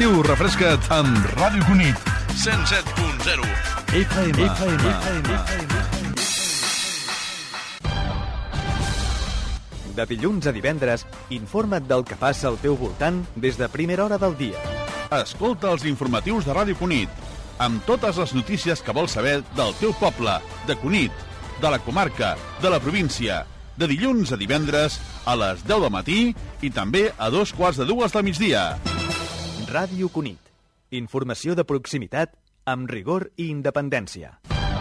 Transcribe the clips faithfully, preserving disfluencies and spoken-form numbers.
l'estiu refresca't amb Ràdio Cunit, cent set punt zero F M. F M. De dilluns a divendres, informa't del que passa al teu voltant des de primera hora del dia. Escolta els informatius de Ràdio Cunit, amb totes les notícies que vols saber del teu poble, de Cunit, de la comarca, de la província, de dilluns a divendres a les deu del matí i també a dos quarts de dues del migdia. Ràdio Cunit. Informació de proximitat amb rigor i independència.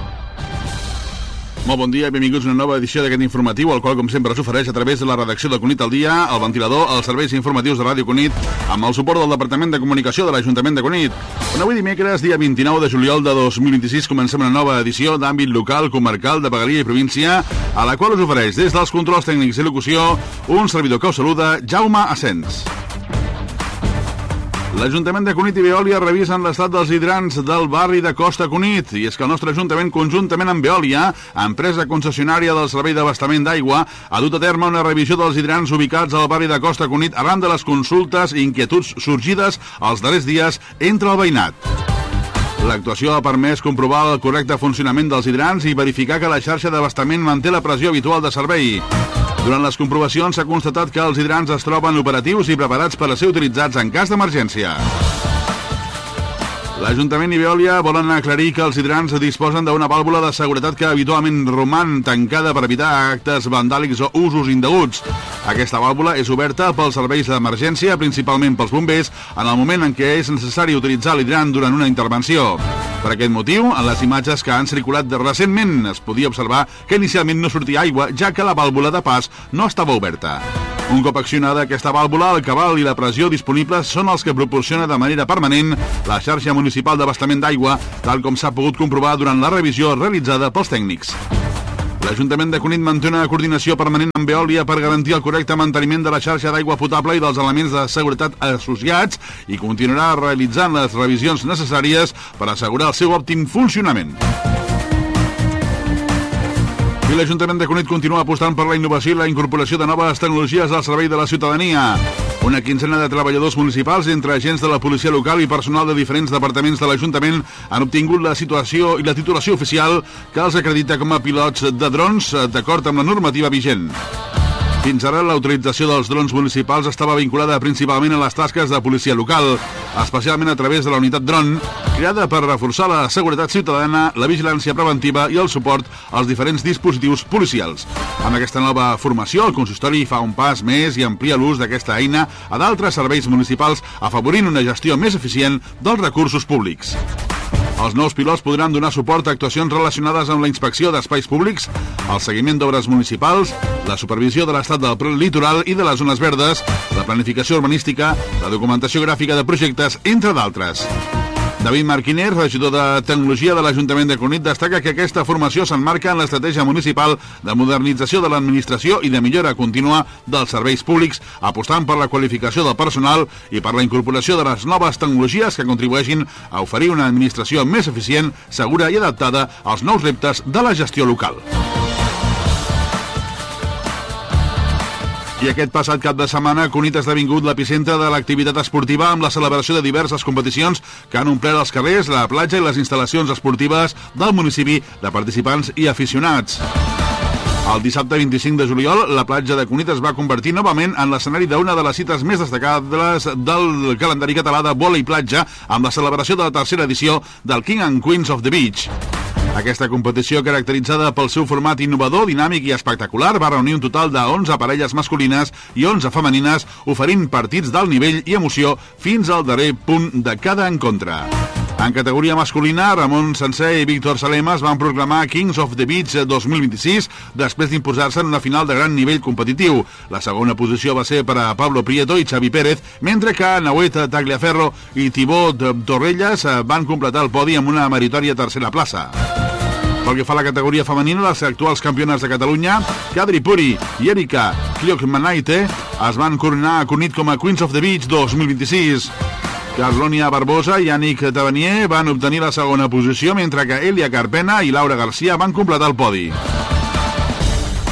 Molt bon dia i benvinguts a una nova edició d'aquest informatiu, el qual, com sempre, s'ofereix a través de la redacció de Cunit al Dia, el ventilador, els serveis informatius de Ràdio Cunit, amb el suport del Departament de Comunicació de l'Ajuntament de Cunit. On avui dimecres, dia vint-i-nou de juliol de dos mil vint-i-sis, comencem una nova edició d'àmbit local, comarcal, de vegueria i província, a la qual us ofereix, des dels controls tècnics i locució, un servidor que us saluda, Jaume Asens. L'Ajuntament de Cunit i Veolia revisen l'estat dels hidrants del barri de Costa Cunit. I és que el nostre Ajuntament, conjuntament amb Veolia, empresa concessionària del servei d'abastament d'aigua, ha dut a terme una revisió dels hidrants ubicats al barri de Costa Cunit arran de les consultes i inquietuds sorgides els darrers dies entre el veïnat. L'actuació ha permès comprovar el correcte funcionament dels hidrants i verificar que la xarxa d'abastament manté la pressió habitual de servei. Durant les comprovacions s'ha constatat que els hidrants es troben operatius i preparats per a ser utilitzats en cas d'emergència. L'Ajuntament i Veolia volen aclarir que els hidrants disposen d'una vàlvula de seguretat que habitualment roman tancada per evitar actes vandàlics o usos indeguts. Aquesta vàlvula és oberta pels serveis d'emergència, principalment pels bombers, en el moment en què és necessari utilitzar l'hidrant durant una intervenció. Per aquest motiu, en les imatges que han circulat recentment es podia observar que inicialment no sortia aigua, ja que la vàlvula de pas no estava oberta. Un cop accionada aquesta vàlvula, el cabal i la pressió disponibles són els que proporciona de manera permanent la xarxa municipal d'abastament d'aigua, tal com s'ha pogut comprovar durant la revisió realitzada pels tècnics. L'Ajuntament de Cunit manté una coordinació permanent amb Veolia per garantir el correcte manteniment de la xarxa d'aigua potable i dels elements de seguretat associats i continuarà realitzant les revisions necessàries per assegurar el seu òptim funcionament. I l'Ajuntament de Cunit continua apostant per la innovació i la incorporació de noves tecnologies al servei de la ciutadania. Una quinzena de treballadors municipals, entre agents de la policia local i personal de diferents departaments de l'Ajuntament, han obtingut la situació i la titulació oficial que els acredita com a pilots de drons d'acord amb la normativa vigent. Fins ara, la utilització dels drons municipals estava vinculada principalment a les tasques de policia local, especialment a través de la unitat dron, creada per reforçar la seguretat ciutadana, la vigilància preventiva i el suport als diferents dispositius policials. Amb aquesta nova formació, el consistori fa un pas més i amplia l'ús d'aquesta eina a d'altres serveis municipals, afavorint una gestió més eficient dels recursos públics. Els nous pilots podran donar suport a actuacions relacionades amb la inspecció d'espais públics, el seguiment d'obres municipals, la supervisió de l'estat del litoral i de les zones verdes, la planificació urbanística, la documentació gràfica de projectes, entre d'altres. David Marquiner, regidor de Tecnologia de l'Ajuntament de Cunit, destaca que aquesta formació s'emmarca en l'estratègia municipal de modernització de l'administració i de millora contínua dels serveis públics, apostant per la qualificació del personal i per la incorporació de les noves tecnologies que contribueixin a oferir una administració més eficient, segura i adaptada als nous reptes de la gestió local. I aquest passat cap de setmana, Cunit ha esdevingut l'epicentre de l'activitat esportiva amb la celebració de diverses competicions que han omplert els carrers, la platja i les instal·lacions esportives del municipi de participants i aficionats. El dissabte vint-i-cinc de juliol, la platja de Cunit es va convertir novament en l'escenari d'una de les cites més destacades del calendari català de vòlei platja amb la celebració de la tercera edició del King and Queens of the Beach. Aquesta competició, caracteritzada pel seu format innovador, dinàmic i espectacular, va reunir un total de onze parelles masculines i onze femenines, oferint partits d'alt nivell i emoció fins al darrer punt de cada encontre. En categoria masculina, Ramon Sencer i Víctor Salema es van proclamar Kings of the Beach dos mil vint-i-sis després d'imposar-se en una final de gran nivell competitiu. La segona posició va ser per a Pablo Prieto i Xavi Pérez, mentre que Nauet Tagliaferro i Thibaut Torrelles van completar el podi amb una meritòria tercera plaça. Pel que fa a la categoria femenina, les actuals campiones de Catalunya, Kadri Puri i Erika Kliokmanaite, es van coronar a Cunit com a Queens of the Beach dos mil vint-i-sis. Carlònia Barbosa i Yannick Tavernier van obtenir la segona posició, mentre que Elia Carpena i Laura Garcia van completar el podi.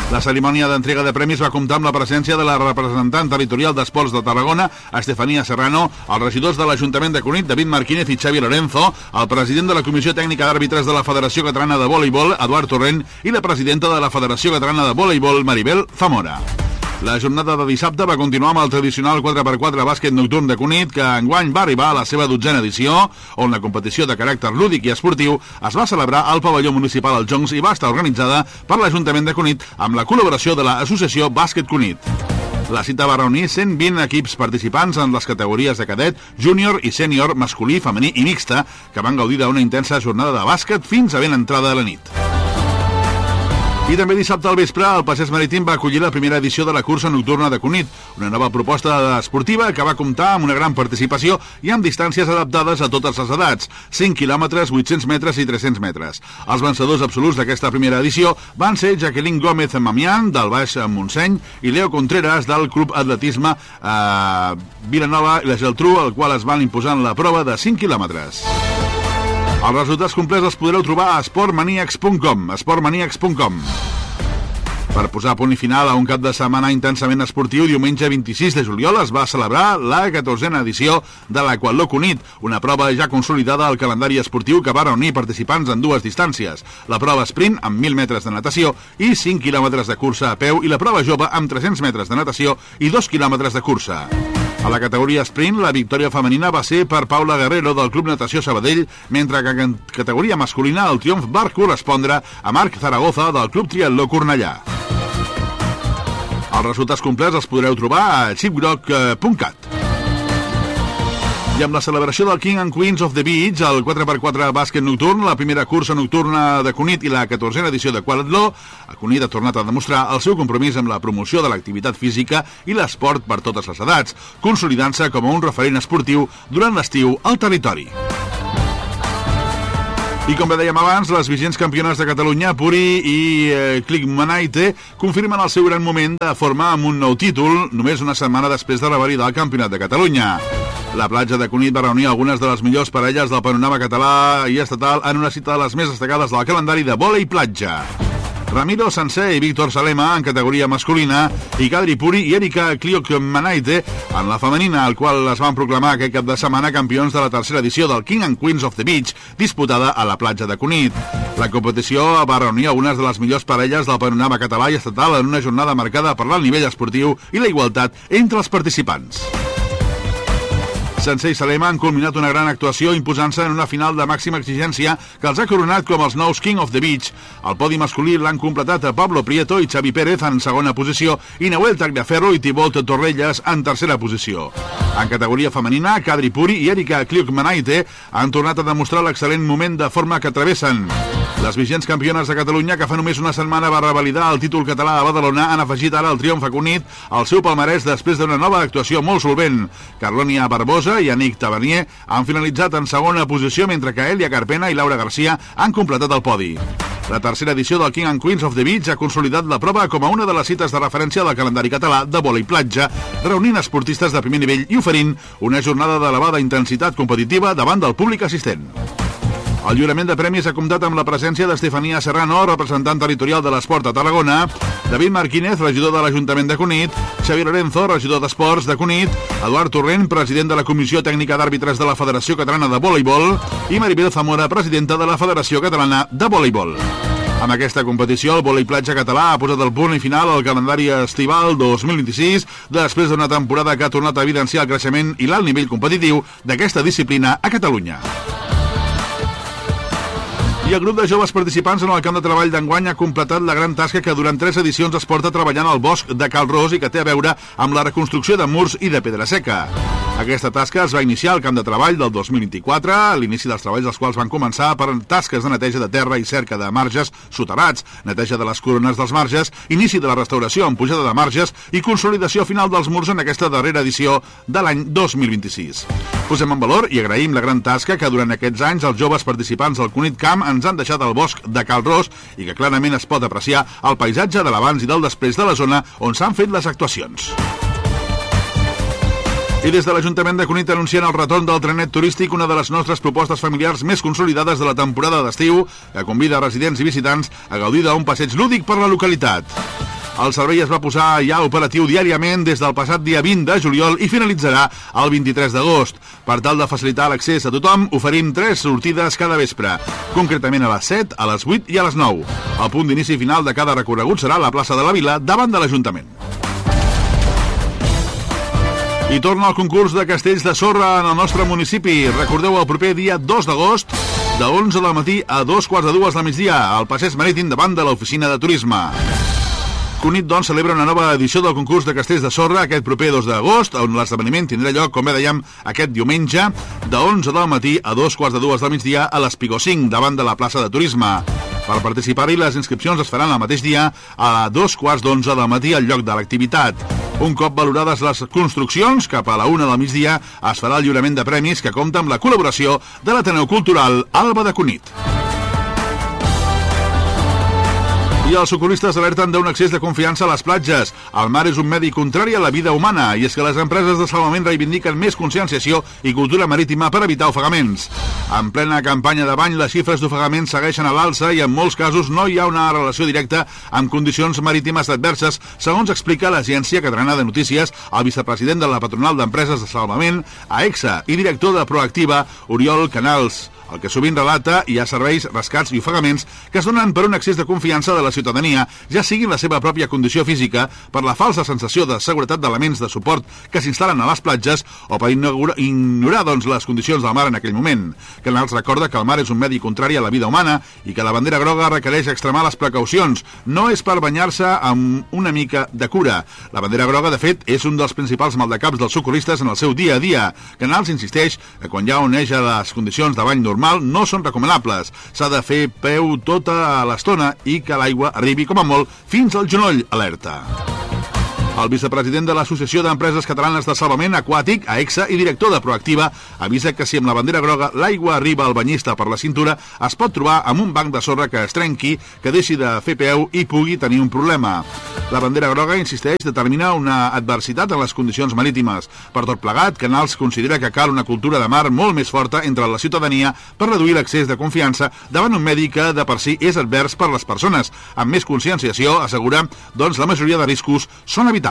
La cerimònia d'entrega de premis va comptar amb la presència de la representant territorial d'Esports de Tarragona, Estefania Serrano, els regidors de l'Ajuntament de Cunit, David Marquínez i Xavi Lorenzo, el president de la Comissió Tècnica d'Àrbitres de la Federació Catalana de Voleibol, Eduard Torrent, i la presidenta de la Federació Catalana de Voleibol, Maribel Zamora. La jornada de dissabte va continuar amb el tradicional quatre per quatre bàsquet nocturn de Cunit, que enguany va arribar a la seva dotzena edició, on la competició de caràcter lúdic i esportiu es va celebrar al pavelló municipal als Joncs i va estar organitzada per l'Ajuntament de Cunit amb la col·laboració de l'Associació Bàsquet Cunit. La cita va reunir cent vint equips participants en les categories de cadet, júnior i sènior, masculí, femení i mixta, que van gaudir d'una intensa jornada de bàsquet fins a ben entrada de la nit. I també dissabte al vespre, el Passeig Marítim va acollir la primera edició de la cursa nocturna de Cunit, una nova proposta esportiva que va comptar amb una gran participació i amb distàncies adaptades a totes les edats, cinc quilòmetres, vuit-cents metres i tres-cents metres. Els vencedors absoluts d'aquesta primera edició van ser Jacqueline Gómez Mamián, del Baix Montseny, i Leo Contreras, del Club Atletisme eh, Vilanova i la Geltrú, el qual es van imposar en la prova de cinc quilòmetres. Els resultats complets els podreu trobar a sportmaniacs punt com, sportmaniacs punt com. Per posar punt i final a un cap de setmana intensament esportiu, diumenge vint-i-sis de juliol es va celebrar la catorzena edició de l'Aquatló Cunit, una prova ja consolidada al calendari esportiu que va reunir participants en dues distàncies, la prova sprint amb mil metres de natació i cinc quilòmetres de cursa a peu i la prova jove amb tres-cents metres de natació i dos quilòmetres de cursa. A la categoria sprint, la victòria femenina va ser per Paula Guerrero del Club Natació Sabadell, mentre que en categoria masculina el triomf va correspondre a Marc Zaragoza del Club Triatló Cornellà. Els resultats complets els podreu trobar a chipgroc punt cat. I amb la celebració del King and Queens of the Beach, el quatre per quatre bàsquet nocturn, la primera cursa nocturna de Cunit i la catorzena edició de Quadratló, a Cunit ha tornat a demostrar el seu compromís amb la promoció de l'activitat física i l'esport per totes les edats, consolidant-se com a un referent esportiu durant l'estiu al territori. I com bé dèiem abans, les vigents campiones de Catalunya, Puri i eh, Klikmanaite, confirmen el seu gran moment de forma amb un nou títol, només una setmana després de revalidar el Campionat de Catalunya. La platja de Cunit va reunir algunes de les millors parelles del panorama català i estatal en una cita de les més destacades del calendari de vòlei platja. Ramiro Sanser i Víctor Salema en categoria masculina i Kadri Puri i Erika Kliokmanaite en la femenina, al qual es van proclamar aquest cap de setmana campions de la tercera edició del King and Queens of the Beach, disputada a la platja de Cunit. La competició va reunir algunes de les millors parelles del panorama català i estatal en una jornada marcada per l'alt nivell esportiu i la igualtat entre els participants. Sanser i Salema han culminat una gran actuació imposant-se en una final de màxima exigència que els ha coronat com els nous King of the Beach. El podi masculí l'han completat a Pablo Prieto i Xavi Pérez en segona posició i Nahuel Tagliaferro i Thibaut Torrelles en tercera posició. En categoria femenina, Kadri Puri i Erika Kliokmanaite han tornat a demostrar l'excel·lent moment de forma que travessen. Les vigents campiones de Catalunya, que fa només una setmana va revalidar el títol català a Badalona, han afegit ara el triomf a Cunit al seu palmarès després d'una nova actuació molt solvent. Carlònia Barbosa i Anic Tavernier han finalitzat en segona posició, mentre que Elia Carpena i Laura Garcia han completat el podi. La tercera edició del King and Queens of the Beach ha consolidat la prova com a una de les cites de referència del calendari català de vòlei platja, reunint esportistes de primer nivell i oferint una jornada d'elevada intensitat competitiva davant del públic assistent. El lliurament de premis ha comptat amb la presència d'Estefania Serrano, representant territorial de l'esport a Tarragona, David Marquínez, regidor de l'Ajuntament de Cunit, Xavi Lorenzo, regidor d'Esports de Cunit, Eduard Torrent, president de la Comissió Tècnica d'Àrbitres de la Federació Catalana de Voleibol i Maribel Zamora, presidenta de la Federació Catalana de Voleibol. Amb aquesta competició, el vòlei platja català ha posat el punt i final al calendari estival dos mil vint-i-sis, després d'una temporada que ha tornat a evidenciar el creixement i l'alt nivell competitiu d'aquesta disciplina a Catalunya. I el grup de joves participants en el camp de treball d'enguany ha completat la gran tasca que durant tres edicions es porta treballant al bosc de Cal Ros i que té a veure amb la reconstrucció de murs i de pedra seca. Aquesta tasca es va iniciar al camp de treball del dos mil vint-i-quatre, a l'inici dels treballs dels quals van començar per tasques de neteja de terra i cerca de marges soterrats, neteja de les corones dels marges, inici de la restauració amb pujada de marges i consolidació final dels murs en aquesta darrera edició de l'any dos mil vint-i-sis. Posem en valor i agraïm la gran tasca que durant aquests anys els joves participants del Cunit Camp ens han deixat al bosc de Cal Ros i que clarament es pot apreciar el paisatge de l'abans i del després de la zona on s'han fet les actuacions. I des de l'Ajuntament de Cunit anuncien el retorn del trenet turístic, una de les nostres propostes familiars més consolidades de la temporada d'estiu, que convida a residents i visitants a gaudir d'un passeig lúdic per la localitat. El servei es va posar ja operatiu diàriament des del passat dia vint de juliol i finalitzarà el vint-i-tres d'agost. Per tal de facilitar l'accés a tothom, oferim tres sortides cada vespre, concretament a les set, a les vuit i a les nou. El punt d'inici final de cada recorregut serà a la plaça de la Vila, davant de l'Ajuntament. I torna el concurs de castells de sorra en el nostre municipi. Recordeu el proper dia dos d'agost, de onze del matí a dos quarts de dues del migdia, al passeig marítim davant de l'oficina de turisme. Cunit, doncs, celebra una nova edició del concurs de castells de sorra aquest proper dos d'agost, on l'esdeveniment tindrà lloc, com bé dèiem, aquest diumenge, de onze del matí a dos quarts de dues del migdia a l'Espigó cinc, davant de la plaça de turisme. Per participar-hi, les inscripcions es faran el mateix dia a dos quarts d'onze del matí al lloc de l'activitat. Un cop valorades les construccions, cap a la una del migdia es farà el lliurament de premis que compta amb la col·laboració de l'Ateneu Cultural Alba de Cunit. I els socorristes alerten d'un excés de confiança a les platges. El mar és un medi contrari a la vida humana, i és que les empreses de salvament reivindiquen més conscienciació i cultura marítima per evitar ofegaments. En plena campanya de bany, les xifres d'ofegaments segueixen a l'alça i en molts casos no hi ha una relació directa amb condicions marítimes adverses, segons explica l'agència catalana de notícies el vicepresident de la patronal d'empreses de salvament, AEXA, i director de Proactiva, Oriol Canals. El que sovint relata hi ha serveis, rescats i ofegaments que es donen per un excés de confiança de la ciutadania, ja sigui en la seva pròpia condició física, per la falsa sensació de seguretat d'elements de suport que s'instal·len a les platges o per ignorar, ignorar doncs, les condicions del mar en aquell moment. Canals recorda que el mar és un medi contrari a la vida humana i que la bandera groga requereix extremar les precaucions. No és per banyar-se amb una mica de cura. La bandera groga, de fet, és un dels principals maldecaps dels socorristes en el seu dia a dia. Canals insisteix que quan ja oneja les condicions de bany normal no són recomanables. S'ha de fer peu tota l'estona i que l'aigua arribi com a molt fins al genoll, alerta. El vicepresident de l'Associació d'Empreses Catalanes de Salvament Aquàtic, AEXA, i director de Proactiva, avisa que si amb la bandera groga l'aigua arriba al banyista per la cintura, es pot trobar amb un banc de sorra que es trenqui, que deixi de fer peu i pugui tenir un problema. La bandera groga, insisteix, determina una adversitat en les condicions marítimes. Per tot plegat, Canals considera que cal una cultura de mar molt més forta entre la ciutadania per reduir l'accés de confiança davant un medi que de per si és advers per les persones. Amb més conscienciació, assegura, doncs la majoria de riscos són evitables.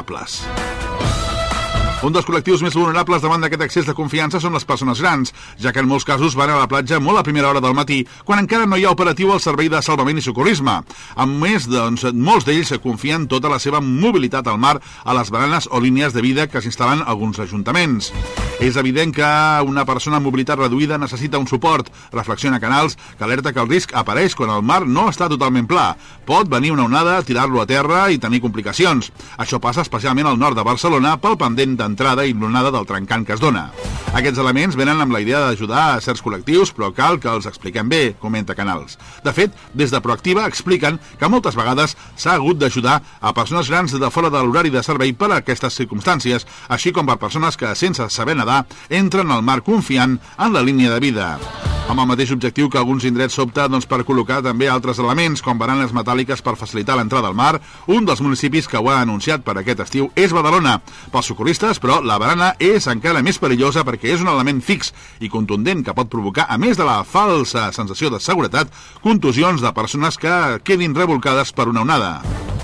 Un dels col·lectius més vulnerables davant d'aquest excés de confiança són les persones grans, ja que en molts casos van a la platja molt a primera hora del matí, quan encara no hi ha operatiu al servei de salvament i socorrisme. A més, doncs, molts d'ells confien tota la seva mobilitat al mar a les baranes o línies de vida que s'instal·len a alguns ajuntaments. És evident que una persona amb mobilitat reduïda necessita un suport, reflexiona Canals, que alerta que el risc apareix quan el mar no està totalment pla. Pot venir una onada, tirar-lo a terra i tenir complicacions. Això passa especialment al nord de Barcelona pel pendent de entrada i l'onada del trencant que es dona. Aquests elements venen amb la idea d'ajudar a certs col·lectius, però cal que els expliquem bé, comenta Canals. De fet, des de Proactiva expliquen que moltes vegades s'ha hagut d'ajudar a persones grans de fora de l'horari de servei per a aquestes circumstàncies, així com per persones que, sense saber nedar, entren al mar confiant en la línia de vida. Amb el mateix objectiu que alguns indrets s'opta doncs, per col·locar també altres elements, com baranes metàl·liques per facilitar l'entrada al mar, un dels municipis que ho ha anunciat per aquest estiu és Badalona. Pels socorristes, però, la barana és encara més perillosa perquè és un element fix i contundent que pot provocar, a més de la falsa sensació de seguretat, contusions de persones que quedin revolcades per una onada.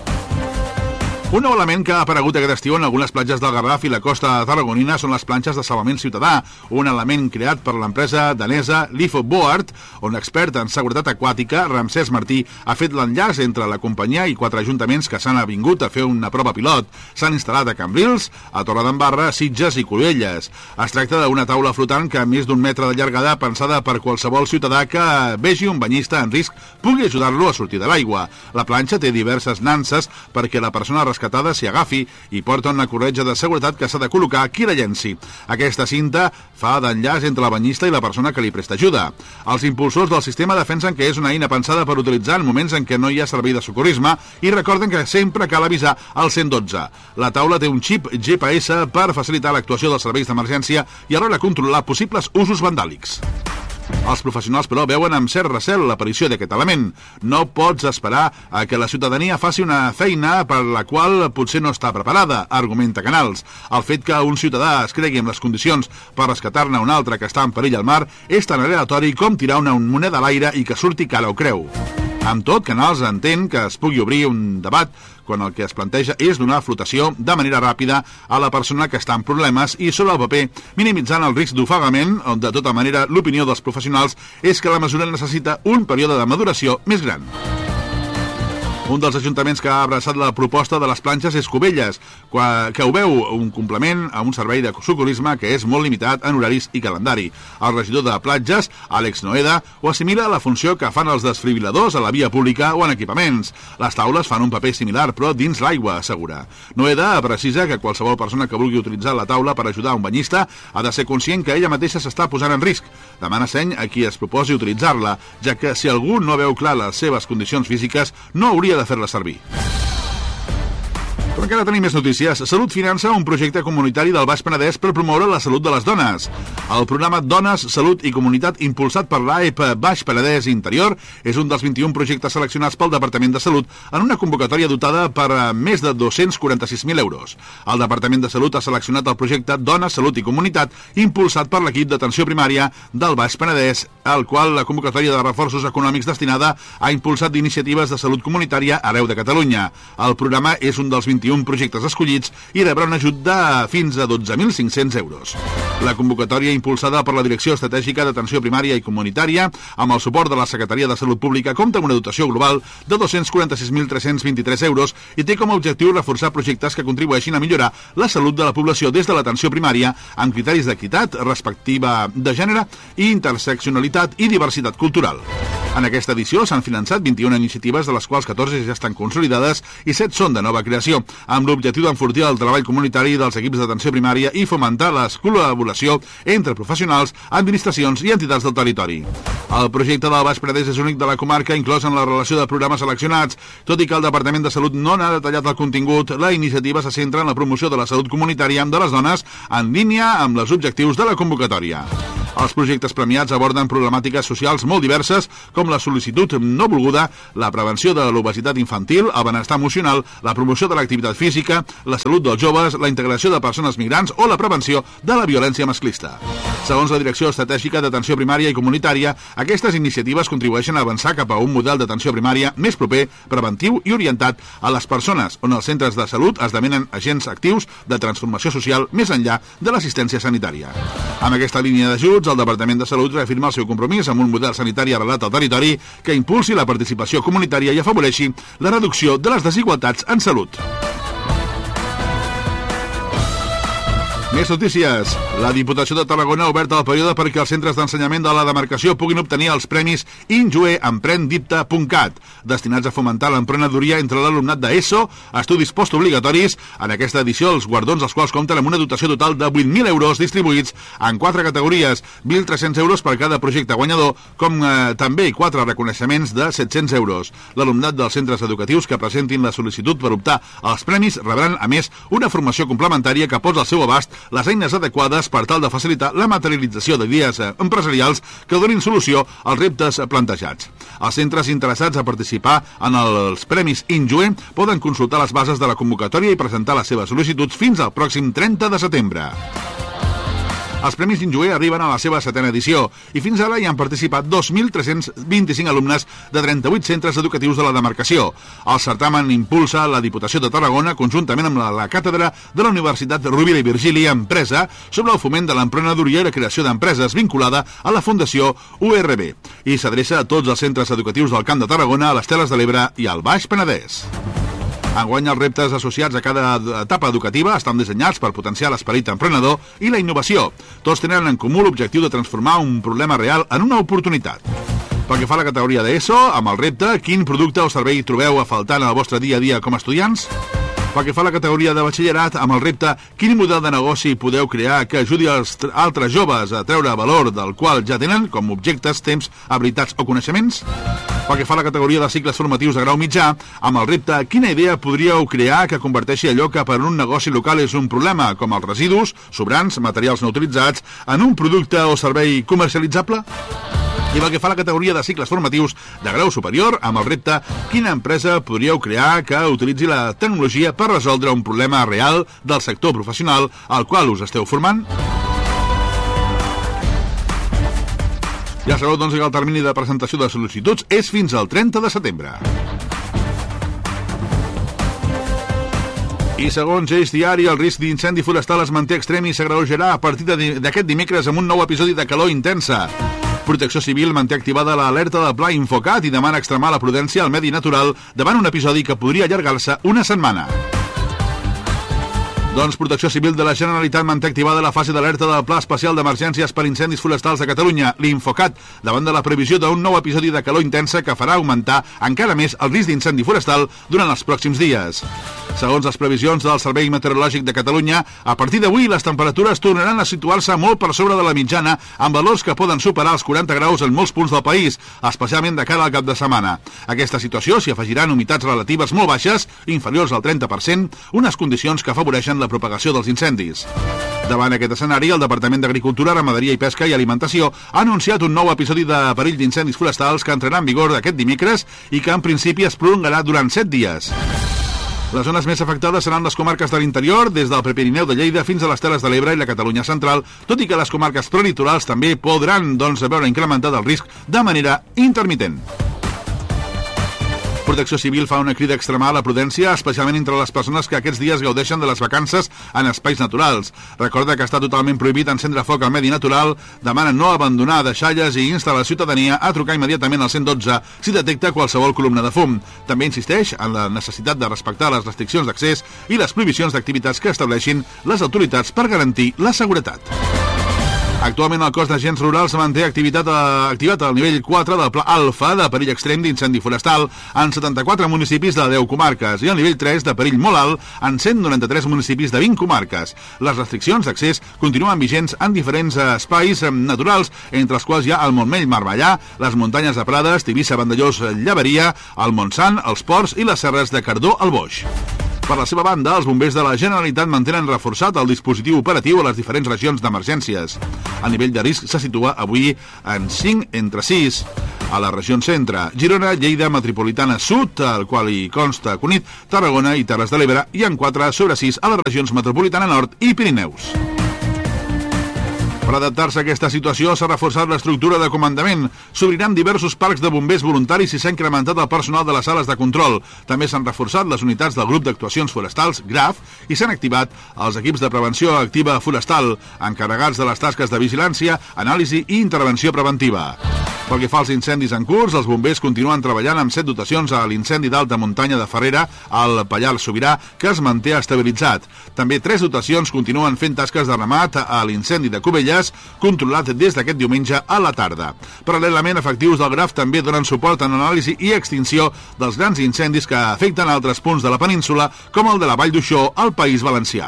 Un nou element que ha aparegut aquest estiu en algunes platges del Garraf i la costa tarragonina són les planxes de salvament ciutadà, un element creat per l'empresa danesa Lifoboard, on expert en seguretat aquàtica, Ramsès Martí, ha fet l'enllaç entre la companyia i quatre ajuntaments que s'han avingut a fer una prova pilot. S'han instal·lat a Cambrils, a Torredembarra, Sitges i Cubelles. Es tracta d'una taula flotant que, a més d'un metre de llargada, pensada per qualsevol ciutadà que vegi un banyista en risc pugui ajudar-lo a sortir de l'aigua. La planxa té diverses nanses perquè la persona rescatada s'hi agafi i porta una corretja de seguretat que s'ha de col·locar qui la llenci. Aquesta cinta fa d'enllaç entre la banyista i la persona que li presta ajuda. Els impulsors del sistema defensen que és una eina pensada per utilitzar en moments en què no hi ha servei de socorrisme i recorden que sempre cal avisar al cent dotze. La taula té un xip G P S per facilitar l'actuació dels serveis d'emergència i alhora controlar possibles usos vandàlics. Els professionals, però, veuen amb cert recel l'aparició d'aquest element. No pots esperar a que la ciutadania faci una feina per la qual potser no està preparada, argumenta Canals. El fet que un ciutadà es cregui amb les condicions per rescatar-ne un altre que està en perill al mar és tan aleatori com tirar una moneda a l'aire i que surti cara o creu. Amb tot, Canals entén que es pugui obrir un debat quan el que es planteja és donar flotació de manera ràpida a la persona que està en problemes i sobre el paper minimitzant el risc d'ofegament, on de tota manera l'opinió dels professionals és que la mesura necessita un període de maduració més gran. Un dels ajuntaments que ha abraçat la proposta de les planxes és Cubelles, que ho veu un complement a un servei de socorrisme que és molt limitat en horaris i calendari. El regidor de platges, Àlex Noeda, ho assimila a la funció que fan els desfibriladors a la via pública o en equipaments. Les taules fan un paper similar, però dins l'aigua, assegura. Noeda precisa que qualsevol persona que vulgui utilitzar la taula per ajudar un banyista ha de ser conscient que ella mateixa s'està posant en risc. Demana seny a qui es proposi utilitzar-la, ja que si algú no veu clar les seves condicions físiques, no hauria de fer-la servir. Però encara tenim més notícies. Salut finança un projecte comunitari del Baix Penedès per promoure la salut de les dones. El programa Dones, Salut i Comunitat, impulsat per l'A E P Baix Penedès Interior, és un dels vint-i-un projectes seleccionats pel Departament de Salut en una convocatòria dotada per més de dos-cents quaranta-sis mil euros. El Departament de Salut ha seleccionat el projecte Dones, Salut i Comunitat, impulsat per l'equip d'atenció primària del Baix Penedès, al qual la convocatòria de reforços econòmics destinada ha impulsat d'iniciatives de salut comunitària arreu de Catalunya. El programa és un dels vint-i-un projectes escollits i rebrà un ajut de fins a dotze mil cinc-cents euros. La convocatòria impulsada per la Direcció Estratègica d'Atenció Primària i Comunitària, amb el suport de la Secretaria de Salut Pública, compta amb una dotació global de dos-cents quaranta-sis mil tres-cents vint-i-tres euros i té com a objectiu reforçar projectes que contribueixin a millorar la salut de la població des de l'atenció primària amb criteris d'equitat, respectiva de gènere i interseccionalitat i diversitat cultural. En aquesta edició s'han finançat vint-i-una iniciatives, de les quals catorze ja estan consolidades i set són de nova creació, amb l'objectiu d'enfortir el treball comunitari dels equips d'atenció primària i fomentar la col·laboració entre professionals, administracions i entitats del territori. El projecte del Baix Penedès és únic de la comarca, inclòs en la relació de programes seleccionats. Tot i que el Departament de Salut no n'ha detallat el contingut, la iniciativa se centra en la promoció de la salut comunitària de les dones en línia amb els objectius de la convocatòria. Els projectes premiats aborden problemàtiques socials molt diverses, com la sol·licitud no volguda, la prevenció de l'obesitat infantil, el benestar emocional, la promoció de l'activitat física, la salut dels joves, la integració de persones migrants o la prevenció de la violència masclista. Segons la Direcció Estratègica d'Atenció Primària i Comunitària, aquestes iniciatives contribueixen a avançar cap a un model d'atenció primària més proper, preventiu i orientat a les persones, on els centres de salut esdevenen agents actius de transformació social més enllà de l'assistència sanitària. Amb aquesta línia d'ajuts, el Departament de Salut reafirma el seu compromís amb un model sanitari arrelat al territori que impulsi la participació comunitària i afavoreixi la reducció de les desigualtats en salut. Més notícies. La Diputació de Tarragona ha obert el període perquè els centres d'ensenyament de la demarcació puguin obtenir els premis INJUE Emprèn-Dipta punt cat, destinats a fomentar l'emprenedoria entre l'alumnat d'ESO, estudis postobligatoris. En aquesta edició, els guardons, els quals compten amb una dotació total de vuit mil euros distribuïts en quatre categories, mil tres-cents euros per cada projecte guanyador, com eh, també quatre reconeixements de set-cents euros. L'alumnat dels centres educatius que presentin la sol·licitud per optar als premis rebran, a més, una formació complementària que posa al seu abast les eines adequades per tal de facilitar la materialització d'idees empresarials que donin solució als reptes plantejats. Els centres interessats a participar en els Premis INJUE poden consultar les bases de la convocatòria i presentar les seves sol·licituds fins al pròxim trenta de setembre. Els Premis INJUE arriben a la seva setena edició i fins ara hi han participat dos mil tres-cents vint-i-cinc alumnes de trenta-vuit centres educatius de la demarcació. El certamen impulsa la Diputació de Tarragona conjuntament amb la, la càtedra de la Universitat Rovira i Virgili Empresa sobre el foment de l'emprenedoria i la creació d'empreses vinculada a la Fundació U R B i s'adreça a tots els centres educatius del Camp de Tarragona, a les Terres de l'Ebre i al Baix Penedès. Enguany, els reptes associats a cada etapa educativa estan dissenyats per potenciar l'esperit emprenedor i la innovació. Tots tenen en comú l'objectiu de transformar un problema real en una oportunitat. Pel que fa a la categoria d'ESO, amb el repte, quin producte o servei trobeu a faltar en el vostre dia a dia com a estudiants? Pel que fa a la categoria de batxillerat, amb el repte, quin model de negoci podeu crear que ajudi els altres joves a treure valor del qual ja tenen, com objectes, temps, habilitats o coneixements? Pel que fa a la categoria de cicles formatius de grau mitjà, amb el repte, quina idea podríeu crear que converteixi allò que per un negoci local és un problema, com els residus, sobrants, materials no utilitzats, en un producte o servei comercialitzable? I pel que fa a la categoria de cicles formatius de grau superior, amb el repte, quina empresa podríeu crear que utilitzi la tecnologia per resoldre un problema real del sector professional al qual us esteu formant? Ja sabeu, doncs, que el termini de presentació de sol·licituds és fins al trenta de setembre. I segons Eix Diari, el risc d'incendi forestal es manté extrem i s'agreujarà a partir d'aquest dimecres amb un nou episodi de calor intensa. Protecció Civil manté activada l'alerta de Pla Infocat i demana extremar la prudència al medi natural davant un episodi que podria allargar-se una setmana. Doncs Protecció Civil de la Generalitat manté activada la fase d'alerta del Pla Especial d'Emergències per Incendis Forestals de Catalunya, l'Infocat, davant de la previsió d'un nou episodi de calor intensa que farà augmentar encara més el risc d'incendi forestal durant els pròxims dies. Segons les previsions del Servei Meteorològic de Catalunya, a partir d'avui les temperatures tornaran a situar-se molt per sobre de la mitjana, amb valors que poden superar els quaranta graus en molts punts del país, especialment de cara al cap de setmana. A aquesta situació s'hi afegiran humitats relatives molt baixes, inferiors al trenta per cent, unes condicions que afavoreixen la propagació dels incendis. Davant aquest escenari, el Departament d'Agricultura, Ramaderia i Pesca i Alimentació ha anunciat un nou episodi de perill d'incendis forestals que entrarà en vigor aquest dimecres i que en principi es prolongarà durant set dies. Les zones més afectades seran les comarques de l'interior, des del Prepirineu de Lleida fins a les Terres de l'Ebre i la Catalunya central, tot i que les comarques prelitorals també podran, doncs, veure incrementat el risc de manera intermitent. Protecció Civil fa una crida a extremar la prudència, especialment entre les persones que aquests dies gaudeixen de les vacances en espais naturals. Recorda que està totalment prohibit encendre foc al medi natural, demana no abandonar deixalles i insta la ciutadania a trucar immediatament al cent dotze si detecta qualsevol columna de fum. També insisteix en la necessitat de respectar les restriccions d'accés i les prohibicions d'activitats que estableixin les autoritats per garantir la seguretat. Actualment el cos d'agents rurals manté activitat a, activat al nivell quatre del Pla Alfa de perill extrem d'incendi forestal en setanta-quatre municipis de deu comarques i al nivell tres de perill molt alt en cent noranta-tres municipis de vint comarques. Les restriccions d'accés continuen vigents en diferents espais naturals, entre els quals hi ha el Montmell Marbellà, les muntanyes de Prades, Tivissa, Vandellós, Llaveria, el Montsant, els Ports i les serres de Cardó al Boix. Per la seva banda, els bombers de la Generalitat mantenen reforçat el dispositiu operatiu a les diferents regions d'emergències. El nivell de risc se situa avui en cinc entre sis. A la regió centre, Girona, Lleida, Metropolitana Sud, al qual hi consta Cunit, Tarragona i Terres de l'Ebre, i en quatre sobre sis a les regions Metropolitana Nord i Pirineus. Per adaptar-se a aquesta situació s'ha reforçat l'estructura de comandament. S'obriran diversos parcs de bombers voluntaris i s'ha incrementat el personal de les sales de control. També s'han reforçat les unitats del grup d'actuacions forestals, GRAF, i s'han activat els equips de prevenció activa forestal, encarregats de les tasques de vigilància, anàlisi i intervenció preventiva. Pel que fa als incendis en curs, els bombers continuen treballant amb set dotacions a l'incendi d'alta muntanya de Ferrera, al Pallars Sobirà, que es manté estabilitzat. També tres dotacions continuen fent tasques de remat a l'incendi de Cubelles, controlat des d'aquest diumenge a la tarda. Paral·lelament, efectius del GRAF també donen suport en anàlisi i extinció dels grans incendis que afecten altres punts de la península, com el de la Vall d'Uixó, al País Valencià.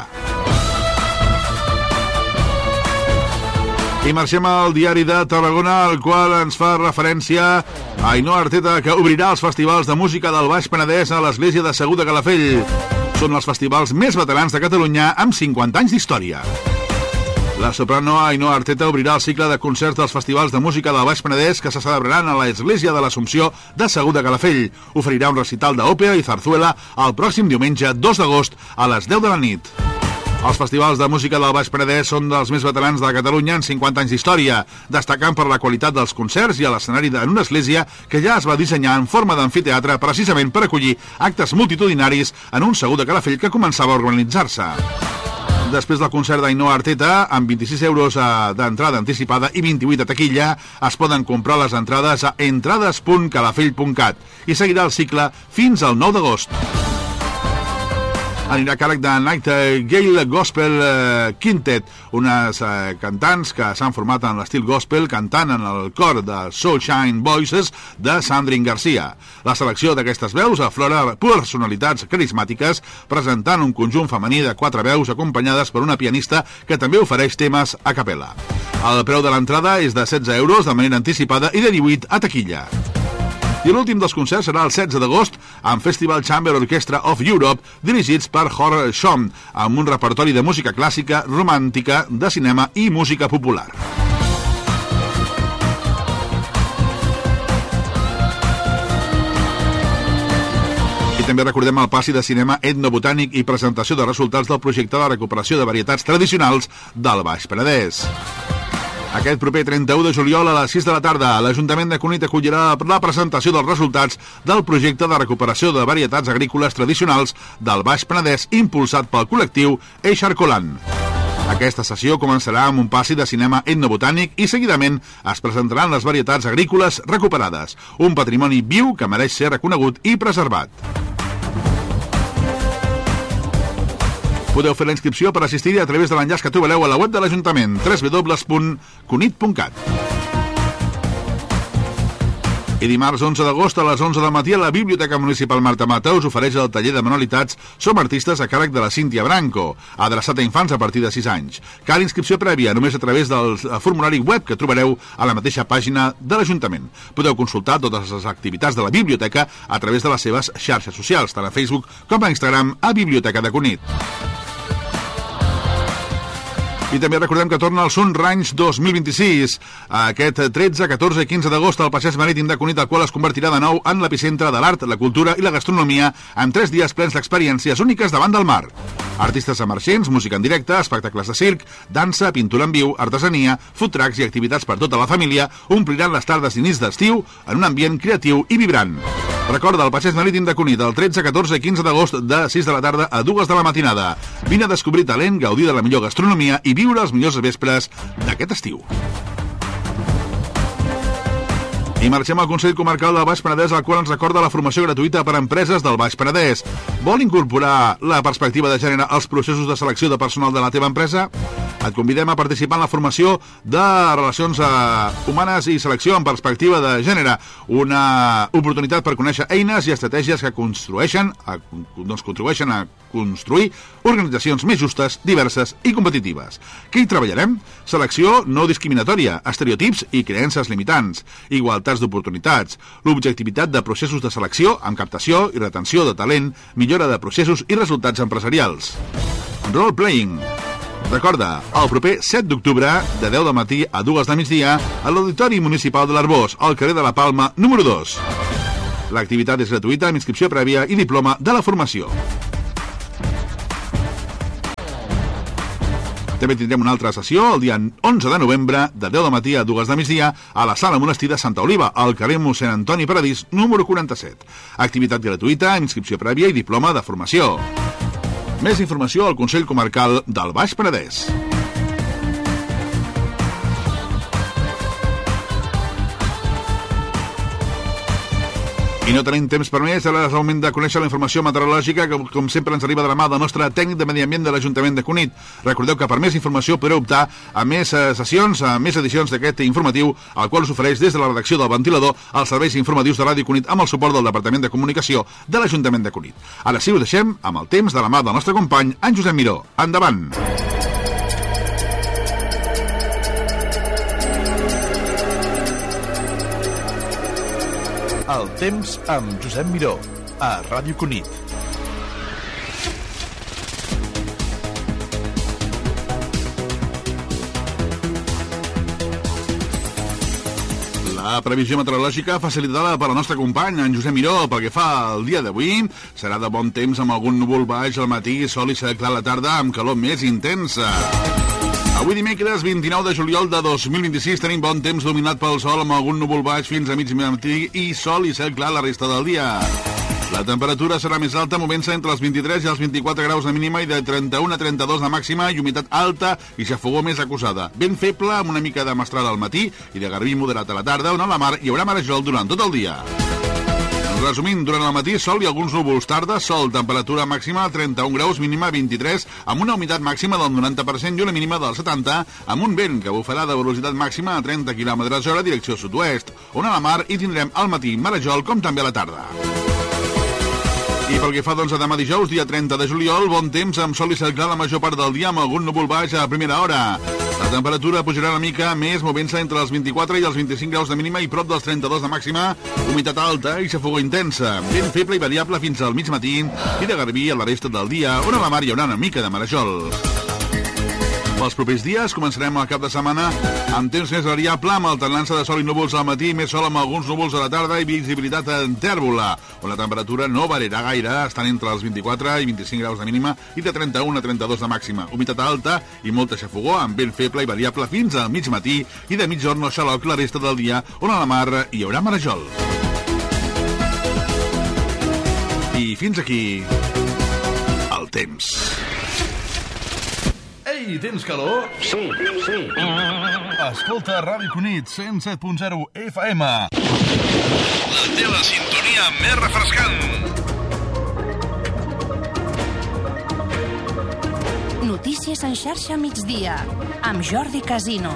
I marxem al diari de Tarragona, al qual ens fa referència a Ainhoa Arteta, que obrirà els festivals de música del Baix Penedès a l'església de Segur de Calafell. Són els festivals més veterans de Catalunya amb cinquanta anys d'història. La soprano Ainhoa Arteta obrirà el cicle de concerts dels festivals de música del Baix Penedès que se celebraran a l'església de l'Assumpció de Segur de Calafell. Oferirà un recital d'òpera i zarzuela el pròxim diumenge dos d'agost a les deu de la nit. Els festivals de música del Baix Penedès són dels més veterans de Catalunya en cinquanta anys d'història, destacant per la qualitat dels concerts i a l'escenari en una església que ja es va dissenyar en forma d'amfiteatre precisament per acollir actes multitudinaris en un Segur de Calafell que començava a organitzar-se. Després del concert d'Ainhoa Arteta, amb vint-i-sis euros d'entrada anticipada i vint-i-vuit a taquilla, es poden comprar les entrades a entrades punt calafell punt cat i seguirà el cicle fins al nou d'agost. Anirà a càrrec de Nightingale Gospel Quintet, unes eh, cantants que s'han format en l'estil gospel cantant en el cor de Soulshine Voices de Sandrine Garcia. La selecció d'aquestes veus aflora personalitats carismàtiques presentant un conjunt femení de quatre veus acompanyades per una pianista que també ofereix temes a capella. El preu de l'entrada és de setze euros de manera anticipada i de divuit a taquilla. I l'últim dels concerts serà el setze d'agost amb Festival Chamber Orchestra of Europe, dirigits per Jorge Schom, amb un repertori de música clàssica, romàntica, de cinema i música popular. I també recordem el passi de cinema etnobotànic i presentació de resultats del projecte de recuperació de varietats tradicionals del Baix Penedès. Aquest proper trenta-u de juliol a les sis de la tarda, l'Ajuntament de Cunit acollirà la presentació dels resultats del projecte de recuperació de varietats agrícoles tradicionals del Baix Penedès impulsat pel col·lectiu Eix Arcolant. Aquesta sessió començarà amb un passi de cinema etnobotànic i seguidament es presentaran les varietats agrícoles recuperades, un patrimoni viu que mereix ser reconegut i preservat. Podeu fer la inscripció per assistir-hi a través de l'enllaç que trobareu a la web de l'Ajuntament, w w w punt cunit punt cat. I dimarts onze d'agost a les onze del matí a la Biblioteca Municipal Marta Mata us ofereix el taller de manualitats Som artistes a càrrec de la Cíntia Branco, adreçat a infants a partir de sis anys. Cal inscripció prèvia només a través del formulari web que trobareu a la mateixa pàgina de l'Ajuntament. Podeu consultar totes les activitats de la biblioteca a través de les seves xarxes socials, tant a Facebook com a Instagram a Biblioteca de Cunit. I també recordem que torna el Sun Ranch dos mil vint-i-sis, aquest tretze, catorze i quinze d'agost al Passeig Marítim de Cunit, el qual es convertirà de nou en l'epicentre de l'art, la cultura i la gastronomia, amb tres dies plens d'experiències úniques davant del mar. Artistes emergents, música en directe, espectacles de circ, dansa, pintura en viu, artesania, food trucks i activitats per tota la família ompliran les tardes i nits d'estiu en un ambient creatiu i vibrant. Recorda el Passeig Marítim de Cunit el tretze, catorze i quinze d'agost de sis de la tarda a dues de la matinada. Vine a descobrir talent, gaudir de la millor gastronomia i viure els millors vespres d'aquest estiu. I marxem al Consell Comarcal del Baix Penedès, al qual ens recorda la formació gratuïta per a empreses del Baix Penedès. Vol incorporar la perspectiva de gènere als processos de selecció de personal de la teva empresa? Et convidem a participar en la formació de relacions humanes i selecció en perspectiva de gènere, una oportunitat per conèixer eines i estratègies que construeixen, doncs contribueixen a construir organitzacions més justes, diverses i competitives. Què hi treballarem? Selecció no discriminatòria, estereotips i creences limitants, igualtats d'oportunitats, l'objectivitat de processos de selecció amb captació i retenció de talent, millora de processos i resultats empresarials. Role-playing. Recorda, el proper set d'octubre, de deu del matí a dues del migdia, a l'Auditori Municipal de l'Arbós, al carrer de la Palma, número dos. L'activitat és gratuïta amb inscripció prèvia i diploma de la formació. També tindrem una altra sessió el dia onze de novembre, de deu del matí a dues del migdia, a la Sala Monestir de Santa Oliva, al carrer mossèn Antoni Paradís, número quaranta-set. Activitat gratuïta, amb inscripció prèvia i diploma de formació. Més informació al Consell Comarcal del Baix Penedès. I no tenim temps per més, ara és el moment de conèixer la informació meteorològica que, com sempre, ens arriba de la mà del nostre tècnic de Medi Ambient de l'Ajuntament de Cunit. Recordeu que per més informació podreu optar a més sessions, a més edicions d'aquest informatiu, el qual us ofereix des de la redacció del Ventilador els serveis informatius de Ràdio Cunit amb el suport del Departament de Comunicació de l'Ajuntament de Cunit. Ara sí, ho deixem amb el temps de la mà del nostre company, en Josep Miró. Endavant! El temps amb Josep Miró, a Ràdio Cunit. La previsió meteorològica facilitada per la nostra companya, en Josep Miró, pel que fa al dia d'avui. Serà de bon temps amb algun núvol baix al matí, sol i cel clar a la tarda, amb calor més intensa. Avui dimecres vint-i-nou de juliol de dos mil vint-i-sis tenim bon temps dominat pel sol amb algun núvol baix fins a mig matí i sol i cel clar la resta del dia. La temperatura serà més alta movent-se entre els vint-i-tres i els vint-i-quatre graus de mínima i de trenta-un a trenta-dos de màxima i humitat alta i xafogor més acusada. Vent feble amb una mica de mestral al matí i de garbí moderat a la tarda, on a la mar hi haurà marejol durant tot el dia. Resumint, durant el matí, sol i alguns núvols. Tarda, sol, temperatura màxima trenta-un graus, mínima vint-i-tres, amb una humitat màxima del noranta per cent i una mínima del setanta, amb un vent que bufarà de velocitat màxima a trenta quilòmetres hora direcció sud-oest, on a la mar hi tindrem al matí marejol com també a la tarda. I pel que fa doncs a demà dijous, dia trenta de juliol, bon temps amb sol i cel clar la major part del dia amb algun núvol baix a primera hora. La temperatura pujarà una mica més movent-se entre els vint-i-quatre i els vint-i-cinc graus de mínima i prop dels trenta-dos de màxima, humitat alta i xafogor intensa, vent feble i variable fins al mig matí i de garbí a la resta del dia, on a la mar hi haurà una mica de marejol. els propers dies. Començarem el cap de setmana amb temps més variable, amb alternança de sol i núvols al matí, més sol amb alguns núvols a la tarda i visibilitat en tèrbola, on la temperatura no variarà gaire, estan entre els vint-i-quatre i vint-i-cinc graus de mínima i de trenta-un a trenta-dos de màxima. Humitat alta i molta xafogor, amb vent feble i variable fins al mig matí i de mitjorn o xaloc la resta del dia, on a la mar hi haurà marejol. I fins aquí el temps. Ei, tens calor? Sí, sí. Escolta Ràdio Cunit, cent set punt zero F M. La teva sintonia més refrescant. Notícies en xarxa migdia, amb Jordi Casino.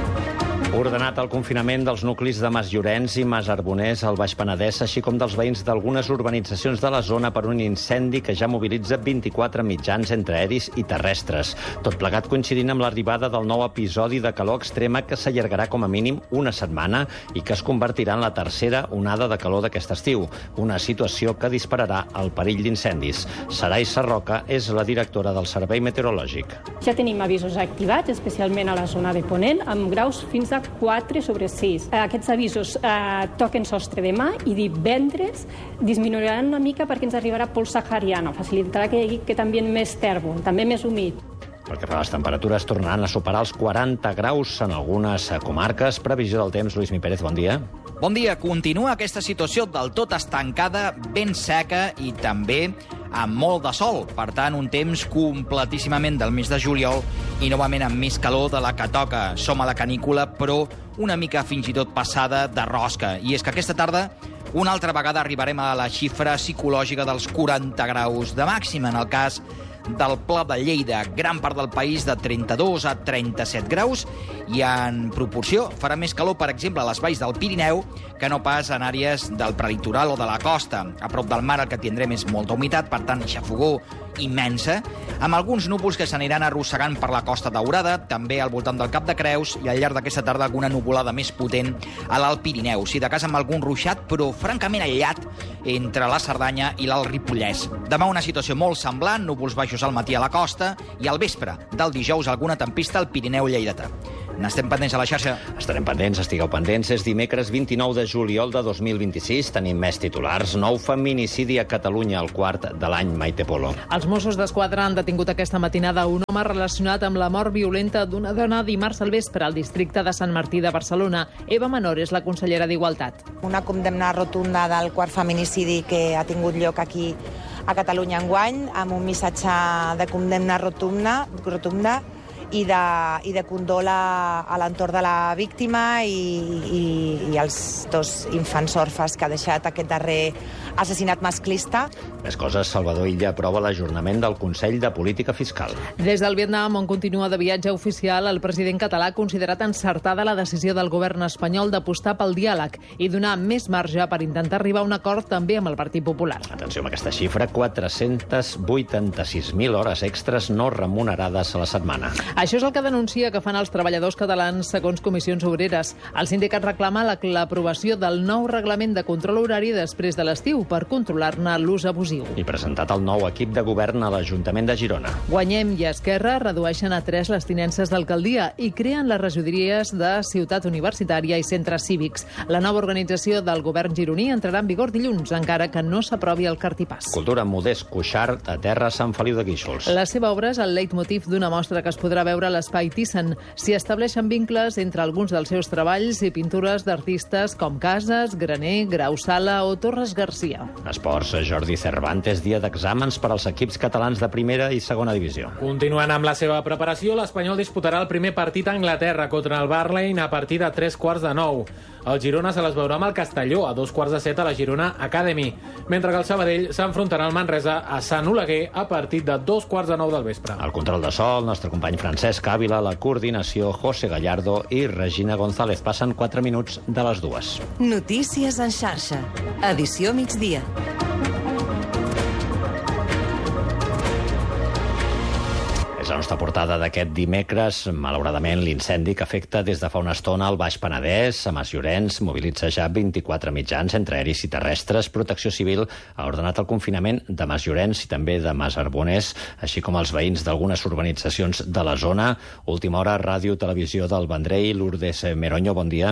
Ordenat el confinament dels nuclis de Mas Llorenç i Mas Arbonès al Baix Penedès, així com dels veïns d'algunes urbanitzacions de la zona per un incendi que ja mobilitza vint-i-quatre mitjans entre aeris i terrestres. Tot plegat coincidint amb l'arribada del nou episodi de calor extrema que s'allargarà com a mínim una setmana i que es convertirà en la tercera onada de calor d'aquest estiu, una situació que dispararà el perill d'incendis. Sarai Sarroca és la directora del Servei Meteorològic. Ja tenim avisos activats, especialment a la zona de Ponent, amb graus fins a quatre sobre sis. Aquests avisos eh, toquen sostre demà i divendres disminuiran una mica perquè ens arribarà pols sahariana, facilitarà que hi hagi que també més tèrbol, també més humit. Pel que fa a les temperatures, tornaran a superar els quaranta graus en algunes comarques. Previsió del temps, Lluís Mi Pérez, bon dia. Bon dia. Continua aquesta situació del tot estancada, ben seca i també amb molt de sol. Per tant, un temps completíssimament del mes de juliol i novament amb més calor de la que toca. Som a la canícula, però una mica fins i tot passada de rosca. I és que aquesta tarda una altra vegada arribarem a la xifra psicològica dels quaranta graus de màxima. En el cas del Pla de Lleida, gran part del país de trenta-dos a trenta-set graus, i en proporció farà més calor, per exemple, a les valls del Pirineu que no pas en àrees del prelitoral o de la costa. A prop del mar el que tindrem és molta humitat, per tant, xafogor immensa, amb alguns núvols que s'aniran arrossegant per la Costa Daurada, també al voltant del Cap de Creus, i al llarg d'aquesta tarda alguna nuvolada més potent a l'Alt Pirineu. Si de cas amb algun ruixat, però francament aïllat entre la Cerdanya i l'Alt Ripollès. Demà una situació molt semblant, núvols baixos al matí a la costa i al vespre del dijous alguna tempesta al Pirineu lleidatà. N'estem pendents a la xarxa. Estarem pendents, estigueu pendents. És dimecres vint-i-nou de juliol de dos mil vint-i-sis. Tenim més titulars. Nou feminicidi a Catalunya, el quart de l'any. Maite Polo. Els Mossos d'Esquadra han detingut aquesta matinada un home relacionat amb la mort violenta d'una dona dimarts al vespre al districte de Sant Martí de Barcelona. Eva Menor és la consellera d'Igualtat. Una condemna rotunda del quart feminicidi que ha tingut lloc aquí a Catalunya enguany, amb un missatge de condemna rotunda, rotunda i de, i de condol a, a l'entorn de la víctima i, i, i els dos infants orfes que ha deixat aquest darrer assassinat masclista. Més coses, Salvador Illa aprova l'ajornament del Consell de Política Fiscal. Des del Vietnam, on continua de viatge oficial, el president català ha considerat encertada la decisió del govern espanyol d'apostar pel diàleg i donar més marge per intentar arribar a un acord també amb el Partit Popular. Atenció amb aquesta xifra, quatre-cents vuitanta-sis mil hores extres no remunerades a la setmana. Això és el que denuncia que fan els treballadors catalans segons comissions obreres. El sindicat reclama l'aprovació del nou reglament de control horari després de l'estiu per controlar-ne l'ús abusiu. I presentat el nou equip de govern a l'Ajuntament de Girona. Guanyem i Esquerra redueixen a tres les tinences d'alcaldia i creen les regidories de Ciutat Universitària i centres cívics. La nova organització del govern gironí entrarà en vigor dilluns, encara que no s'aprovi el cartipàs. Cultura, Modest Cuixart, a terra Sant Feliu de Guíxols. La seva obra és el leitmotiv d'una mostra que es podrà veure a l'Espai Thyssen. S'hi estableixen vincles entre alguns dels seus treballs i pintures d'artistes com Casas, Graner, Grau Sala o Torres Garcia. Esports, Jordi Cervantes, dia d'exàmens per als equips catalans de primera i segona divisió. Continuant amb la seva preparació, l'Espanyol disputarà el primer partit a Anglaterra contra el Burnley a partir de tres quarts de nou. El Girona se les veurà amb el Castelló a dos quarts de set a la Girona Academy, mentre que el Sabadell s'enfrontarà al Manresa a Sant Oleguer a partir de dos quarts de nou del vespre. El control de so, el nostre company Francesc Ávila, la coordinació, José Gallardo i Regina González. Passen quatre minuts de les dues. Notícies en xarxa. Edició migdia. És la nostra portada d'aquest dimecres. Malauradament, l'incendi que afecta des de fa una estona al Baix Penedès, a Masllorenç, mobilitza ja vint-i-quatre mitjans entre aeris i terrestres. Protecció Civil ha ordenat el confinament de Masllorenç i també de Masarbonès, així com els veïns d'algunes urbanitzacions de la zona. Última hora, Ràdio Televisió del Vendrell. Lourdes Meroño, bon dia.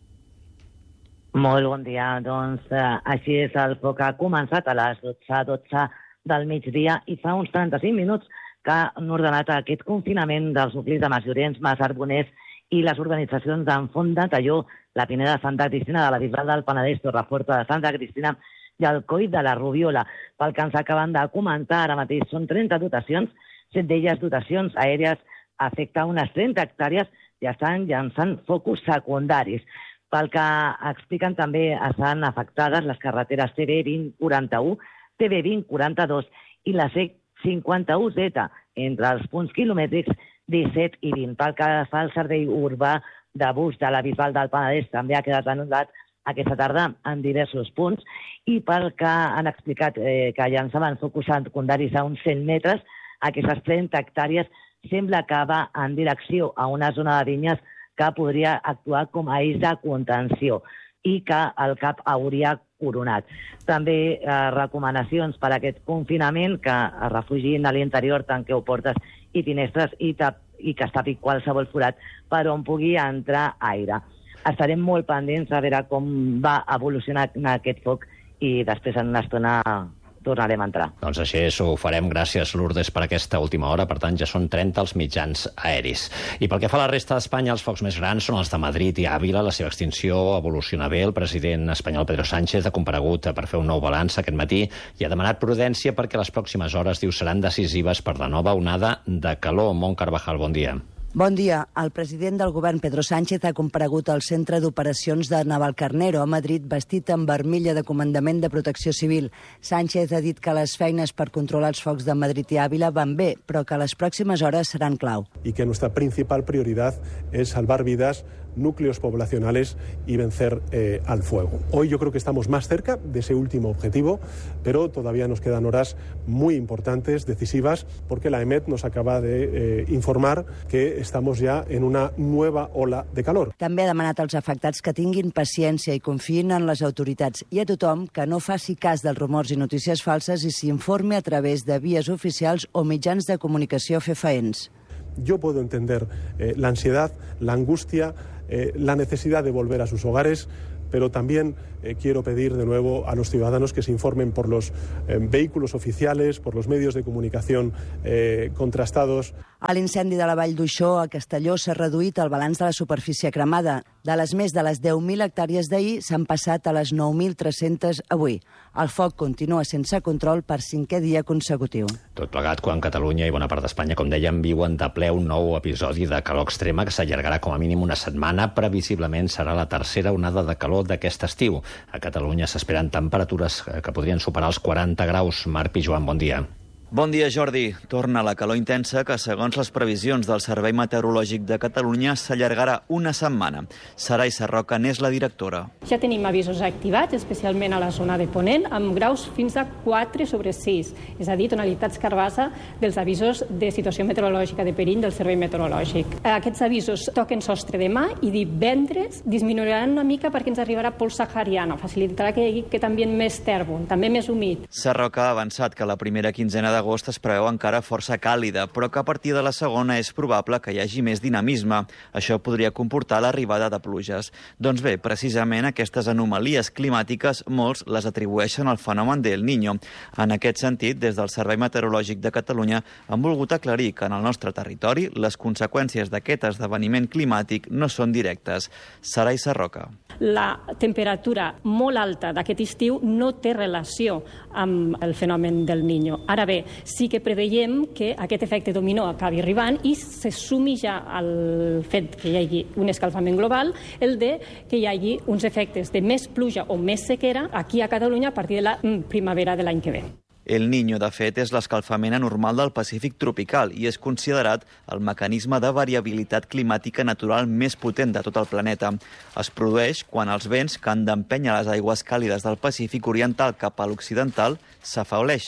Molt bon dia. Doncs eh, així és el foc que ha començat a les dotze dotze del migdia i fa uns trenta-cinc minuts que han ordenat aquest confinament dels nuclis de Masllorenç, Masarbonès i les organitzacions d'en Font de Talló, la Pineda de Santa Cristina, de la Bisbal del Penedès, Torreforta de Santa Cristina i el Coll de la Rubiola. Pel que ens acaben de comentar, ara mateix són trenta dotacions, set d'elles dotacions aèries, afecta unes trenta hectàrees i estan llançant focus secundaris. Pel que expliquen també estan afectades les carreteres T B vint quaranta-u, T B vint quaranta-dos i la C cinquanta-u Z, entre els punts quilomètrics disset i vint. Pel que fa al servei urbà de bus de la Bisbal del Penedès, també ha quedat anul·lat aquesta tarda en diversos punts, i pel que han explicat eh, que llançaven focus secundaris a uns cent metres, aquestes trenta hectàrees sembla que va en direcció a una zona de vinyes que podria actuar com a eix de contenció i que el cap hauria coronat. També eh, recomanacions per a aquest confinament, que es refugin a l'interior, tanqueu portes i finestres i, tap, i que es tapi qualsevol forat per on pugui entrar aire. Estarem molt pendents a veure com va evolucionar aquest foc i després en una estona tornarem a entrar. Doncs així ho farem. Gràcies, Lourdes, per aquesta última hora. Per tant, ja són trenta els mitjans aeris. I pel que fa a la resta d'Espanya, els focs més grans són els de Madrid i Àvila. La seva extinció evoluciona bé. El president espanyol Pedro Sánchez ha comparegut per fer un nou balanç aquest matí i ha demanat prudència perquè les pròximes hores, diu, seran decisives per la nova onada de calor. Mont Carvajal, bon dia. Bon dia. El president del govern, Pedro Sánchez, ha comparegut al centre d'operacions de Navalcarnero a Madrid vestit amb armilla de comandament de Protecció Civil. Sánchez ha dit que les feines per controlar els focs de Madrid i Àvila van bé, però que les pròximes hores seran clau. Y que nuestra principal prioridad es salvar vidas, núcleos poblacionales y vencer eh, al fuego. Hoy yo creo que estamos más cerca de ese último objetivo, pero todavía nos quedan horas muy importantes, decisivas, porque la EMET nos acaba de eh, informar que estamos ya en una nueva ola de calor. També ha demanat als afectats que tinguin paciència i confiïn en les autoritats i a tothom que no faci cas dels rumors i notícies falses i s'informi a través de vies oficials o mitjans de comunicació fefaents. Yo puedo entender eh, la ansiedad, la angustia, eh, la necesidad de volver a sus hogares, pero también eh, quiero pedir de nuevo a los ciudadanos que se informen por los eh, vehículos oficiales, por los medios de comunicación eh, contrastados. A l'incendi de la Vall d'Uixó, a Castelló, s'ha reduït el balanç de la superfície cremada. De les més de les deu mil hectàrees d'ahir s'han passat a les nou mil tres-cents avui. El foc continua sense control per cinquè dia consecutiu. Tot plegat quan Catalunya i bona part d'Espanya, com dèiem, viuen de ple un nou episodi de calor extrema que s'allargarà com a mínim una setmana. Previsiblement serà la tercera onada de calor d'aquest estiu. A Catalunya s'esperen temperatures que podrien superar els quaranta graus. Marc Pijuan, bon dia. Bon dia, Jordi. Torna la calor intensa que, segons les previsions del Servei Meteorològic de Catalunya, s'allargarà una setmana. Sarai Sarroca n'és la directora. Ja tenim avisos activats, especialment a la zona de Ponent, amb graus fins a quatre sobre sis, és a dir, tonalitats carbassa dels avisos de situació meteorològica de perill del Servei Meteorològic. Aquests avisos toquen sostre demà i divendres disminuiran una mica perquè ens arribarà pols sahariana, facilitarà que hi hagi que també més tèrbol, també més humit. Sarroca ha avançat que la primera quinzena de d'agost es preveu encara força càlida, però que a partir de la segona és probable que hi hagi més dinamisme. Això podria comportar l'arribada de pluges. Doncs bé, precisament aquestes anomalies climàtiques molts les atribueixen al fenomen del Niño. En aquest sentit, des del Servei Meteorològic de Catalunya han volgut aclarir que en el nostre territori les conseqüències d'aquest esdeveniment climàtic no són directes. Sarai Sarroca. La temperatura molt alta d'aquest estiu no té relació amb el fenomen del Niño. Ara bé, sí que preveiem que aquest efecte dominó acabi arribant i se sumi ja al fet que hi hagi un escalfament global, el de que hi hagi uns efectes de més pluja o més sequera aquí a Catalunya a partir de la primavera de l'any que ve. El Niño, de fet, és l'escalfament anormal del Pacífic tropical i és considerat el mecanisme de variabilitat climàtica natural més potent de tot el planeta. Es produeix quan els vents que han d'empènyer les aigües càlides del Pacífic oriental cap a l'occidental s'afauleixen.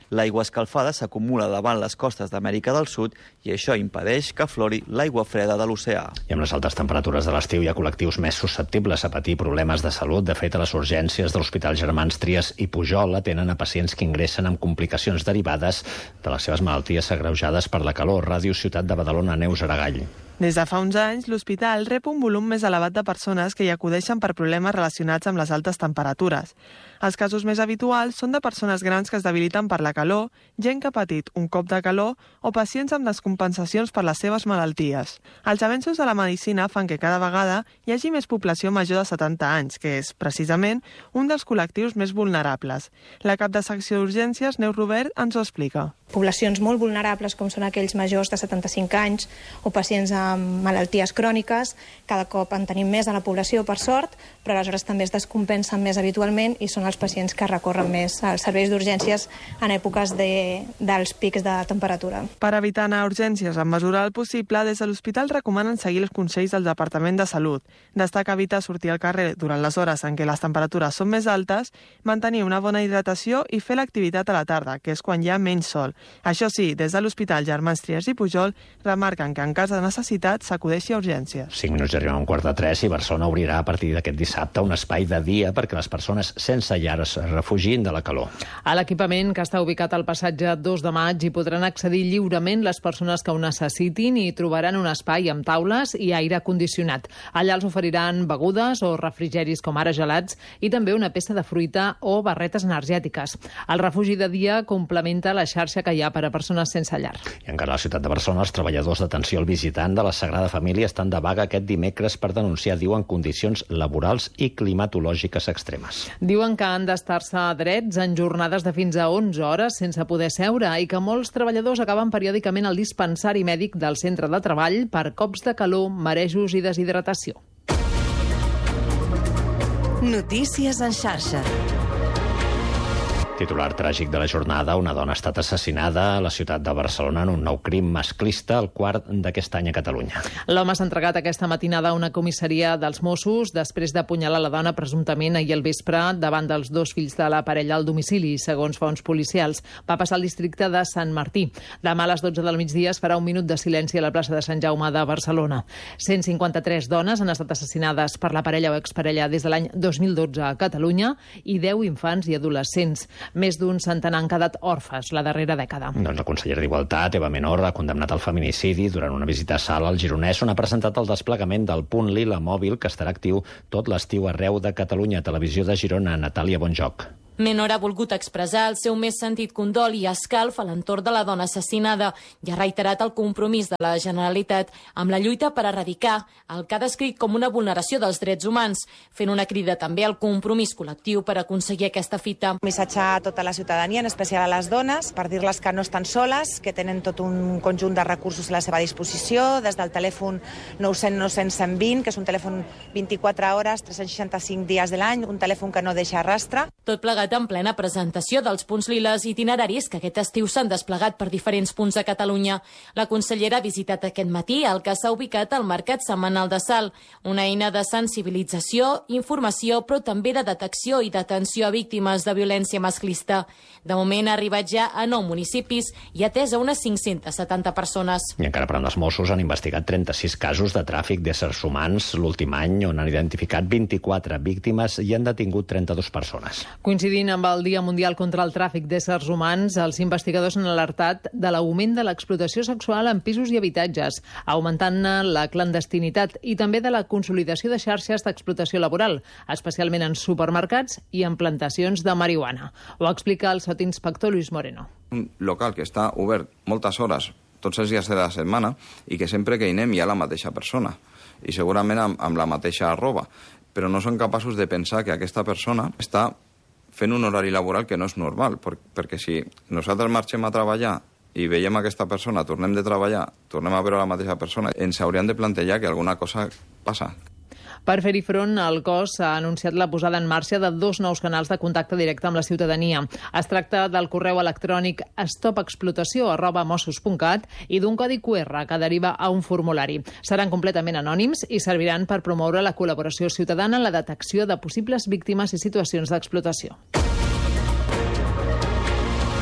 L'aigua escalfada s'acumula davant les costes d'Amèrica del Sud i això impedeix que aflori l'aigua freda de l'oceà. I amb les altes temperatures de l'estiu hi ha col·lectius més susceptibles a patir problemes de salut. De fet, a les urgències de l'Hospital Germans Trias i Pujol atenen a pacients que ingressen amb complicacions derivades de les seves malalties agreujades per la calor. Ràdio Ciutat de Badalona, Neus Aragall. Des de fa uns anys, l'hospital rep un volum més elevat de persones que hi acudeixen per problemes relacionats amb les altes temperatures. Els casos més habituals són de persones grans que es debiliten per la calor, gent que ha patit un cop de calor o pacients amb descompensacions per les seves malalties. Els avenços de la medicina fan que cada vegada hi hagi més població major de setanta anys, que és, precisament, un dels col·lectius més vulnerables. La cap de secció d'urgències, Neus Robert, ens ho explica. Poblacions molt vulnerables, com són aquells majors de setanta-cinc anys o pacients amb malalties cròniques, cada cop en tenim més a la població, per sort, però aleshores també es descompensen més habitualment i són els pacients que recorren més als serveis d'urgències en èpoques de, dels pics de temperatura. Per evitar anar a urgències en mesura del possible, des de l'hospital recomanen seguir els consells del Departament de Salut. Destaca evitar sortir al carrer durant les hores en què les temperatures són més altes, mantenir una bona hidratació i fer l'activitat a la tarda, que és quan hi ha menys sol. Això sí, des de l'Hospital Germans Trias i Pujol remarquen que en cas de necessitat s'acudeixi a urgències. Cinc minuts arriben a un quart de tres i Barcelona obrirà a partir d'aquest dissabte un espai de dia perquè les persones sense llar es refugin de la calor. A l'equipament, que està ubicat al passatge dos de maig, hi podran accedir lliurement les persones que ho necessitin i trobaran un espai amb taules i aire condicionat. Allà els oferiran begudes o refrigeris com ara gelats i també una peça de fruita o barretes energètiques. El refugi de dia complementa la xarxa que hi ha per a persones sense llar. I encara a la ciutat de Barcelona, els treballadors d'atenció al visitant de la Sagrada Família estan de vaga aquest dimecres per denunciar, diuen, condicions laborals i climatològiques extremes. Diuen que han d'estar-se drets en jornades de fins a onze hores sense poder seure i que molts treballadors acaben periòdicament al dispensari mèdic del centre de treball per cops de calor, marejos i deshidratació. Notícies en xarxa. Titular tràgic de la jornada, una dona ha estat assassinada a la ciutat de Barcelona en un nou crim masclista, el quart d'aquest any a Catalunya. L'home s'ha entregat aquesta matinada a una comissaria dels Mossos després d'apunyalar la dona presumptament ahir al vespre davant dels dos fills de la parella al domicili, segons fonts policials. Va passar al districte de Sant Martí. Demà a les dotze del migdia es farà un minut de silenci a la plaça de Sant Jaume de Barcelona. cent cinquanta-tres dones han estat assassinades per la parella o exparella des de l'any dos mil dotze a Catalunya i deu infants i adolescents. Més d'un centenar han quedat orfes la darrera dècada. Doncs la consellera d'Igualtat, Eva Menor, ha condemnat el feminicidi durant una visita a sala al Gironès, on ha presentat el desplegament del punt Lila mòbil que estarà actiu tot l'estiu arreu de Catalunya. Televisió de Girona, Natàlia Bonjoc. Menor ha volgut expressar el seu més sentit condol i escalf a l'entorn de la dona assassinada i ha reiterat el compromís de la Generalitat amb la lluita per erradicar el que ha descrit com una vulneració dels drets humans, fent una crida també al compromís col·lectiu per aconseguir aquesta fita. Un missatge a tota la ciutadania, en especial a les dones, per dir-les que no estan soles, que tenen tot un conjunt de recursos a la seva disposició, des del telèfon nou cents nou cents cent vint, que és un telèfon vint-i-quatre hores, tres cents seixanta-cinc dies de l'any, un telèfon que no deixa rastre. Tot plegat en plena presentació dels punts liles itineraris que aquest estiu s'han desplegat per diferents punts de Catalunya. La consellera ha visitat aquest matí el que s'ha ubicat al Mercat Setmanal de Salt, una eina de sensibilització, informació, però també de detecció i d'atenció a víctimes de violència masclista. De moment ha arribat ja a nou municipis i ha atès a unes cinc-centes setanta persones. I encara parlant dels Mossos, han investigat trenta-sis casos de tràfic d'éssers humans l'últim any, on han identificat vint-i-quatre víctimes i han detingut trenta-dues persones. Coincidint amb el Dia Mundial contra el Tràfic d'Éssers Humans, els investigadors han alertat de l'augment de l'explotació sexual en pisos i habitatges, augmentant la clandestinitat i també de la consolidació de xarxes d'explotació laboral, especialment en supermercats i en plantacions de marihuana. Ho explica el sotinspector Luis Moreno. Un local que està obert moltes hores, tots els dies de la setmana, i que sempre que hi anem hi ha la mateixa persona, i segurament amb, amb la mateixa roba, però no són capaços de pensar que aquesta persona està fent un horari laboral que no és normal, perquè si nosaltres marxem a treballar i veiem aquesta persona, tornem de treballar, tornem a veure la mateixa persona, ens hauríem de plantejar que alguna cosa passa. Per fer-hi front, el cos ha anunciat la posada en marxa de dos nous canals de contacte directe amb la ciutadania. Es tracta del correu electrònic stopexplotació arroba mossos punt cat i d'un codi cu erre que deriva a un formulari. Seran completament anònims i serviran per promoure la col·laboració ciutadana en la detecció de possibles víctimes i situacions d'explotació.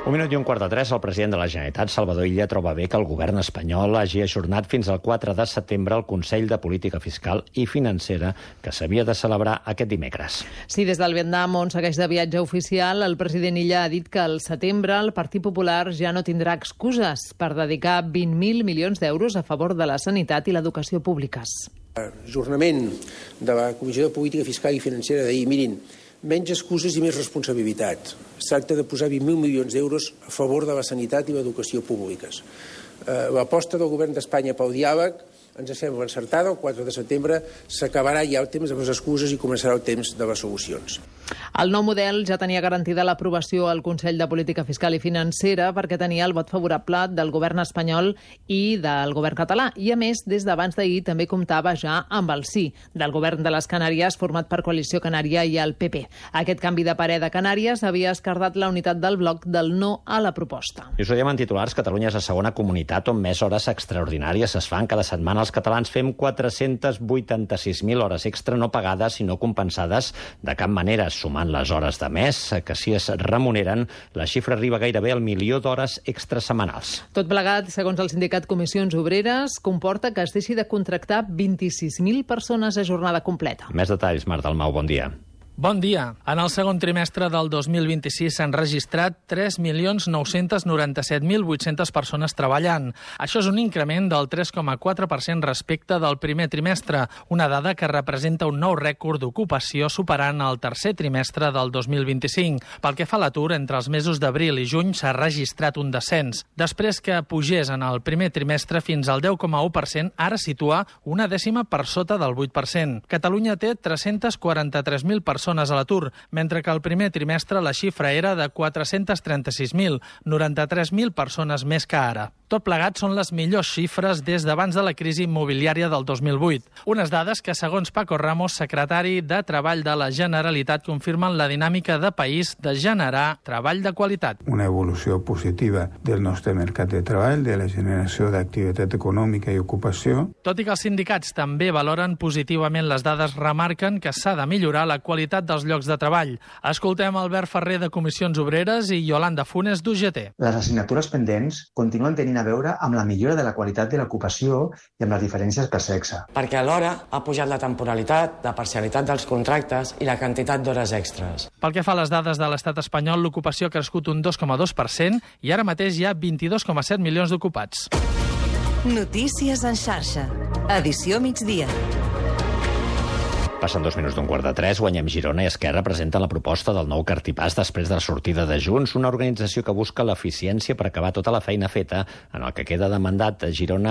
Un minut i un quart de tres, el president de la Generalitat, Salvador Illa, troba bé que el govern espanyol hagi ajornat fins al quatre de setembre el Consell de Política Fiscal i Financera que s'havia de celebrar aquest dimecres. Sí, des del Vietnam, on segueix de viatge oficial, el president Illa ha dit que al setembre el Partit Popular ja no tindrà excuses per dedicar vint mil milions d'euros a favor de la sanitat i l'educació públiques. L'ajornament de la Comissió de Política Fiscal i Financera d'ahir, mirin, menys excuses i més responsabilitat. Es tracta de posar vint mil milions d'euros a favor de la sanitat i l'educació públiques. Eh, l'aposta del govern d'Espanya pel diàleg ens sembla encertada. El quatre de setembre s'acabarà ja el temps de les excuses i començarà el temps de les solucions. El nou model ja tenia garantida l'aprovació al Consell de Política Fiscal i Financera perquè tenia el vot favorable del govern espanyol i del govern català. I, a més, des d'abans d'ahir també comptava ja amb el sí del govern de les Canàries format per Coalició Canària i el P P. Aquest canvi de parer de Canàries havia esquerdat la unitat del bloc del no a la proposta. I us ho diem en titulars, Catalunya és la segona comunitat on més hores extraordinàries es fan cada setmana. Els catalans fem quatre-cents vuitanta-sis mil hores extra no pagades i no compensades de cap manera. Sumant les hores de mes, que si es remuneren, la xifra arriba gairebé al milió d'hores extra setmanals. Tot plegat, segons el sindicat Comissions Obreres, comporta que es deixi de contractar vint-i-sis mil persones a jornada completa. Més detalls, Marc Dalmau, bon dia. Bon dia. En el segon trimestre del dos mil vint-i-sis s'han registrat tres milions nou-cents noranta-set mil vuit-cents persones treballant. Això és un increment del tres coma quatre per cent respecte del primer trimestre, una dada que representa un nou rècord d'ocupació superant el tercer trimestre del dos mil vint-i-cinc. Pel que fa a l'atur, entre els mesos d'abril i juny s'ha registrat un descens. Després que pugés en el primer trimestre fins al deu coma u per cent, ara situa una dècima per sota del vuit per cent. Catalunya té tres-cents quaranta-tres mil persones persones a l'atur, mentre que el primer trimestre la xifra era de quatre-cents trenta-sis mil, noranta-tres mil persones més que ara. Tot plegat són les millors xifres des d'abans de la crisi immobiliària del dos mil vuit. Unes dades que, segons Paco Ramos, secretari de Treball de la Generalitat, confirmen la dinàmica de país de generar treball de qualitat. Una evolució positiva del nostre mercat de treball, de la generació d'activitat econòmica i ocupació. Tot i que els sindicats també valoren positivament les dades, remarquen que s'ha de millorar la qualitat dels llocs de treball. Escoltem Albert Ferrer de Comissions Obreres i Yolanda Funes d'U G T. Les assignatures pendents continuen tenint a veure amb la millora de la qualitat de l'ocupació i amb les diferències per sexe. Perquè alhora ha pujat la temporalitat, la parcialitat dels contractes i la quantitat d'hores extres. Pel que fa a les dades de l'estat espanyol, l'ocupació ha crescut un dos coma dos per cent i ara mateix hi ha vint-i-dos coma set milions d'ocupats. Notícies en xarxa. Edició migdia. Passen dos minuts d'un quart de tres, Guanyem Girona i Esquerra presenten la proposta del nou cartipàs després de la sortida de Junts, una organització que busca l'eficiència per acabar tota la feina feta en el que queda de mandat. Girona